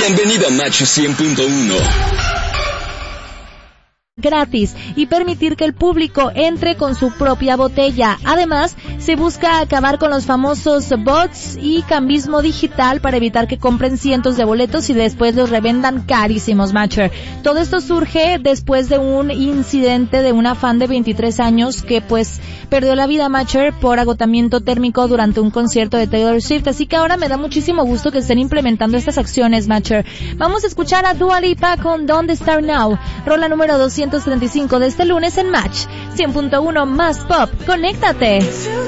Bienvenido a Match 100.1. Gratis y permitir que el público entre con su propia botella. Además, se busca acabar con los famosos bots y cambismo digital para evitar que compren cientos de boletos y después los revendan carísimos, Matcher. Todo esto surge después de un incidente de una fan de 23 años que pues perdió la vida, Matcher, por agotamiento térmico durante un concierto de Taylor Swift. Así que ahora me da muchísimo gusto que estén implementando estas acciones, Matcher. Vamos a escuchar a Dua Lipa con Don't Start Now, rola número 235 de este lunes en Match 100.1 más pop. ¡Conéctate!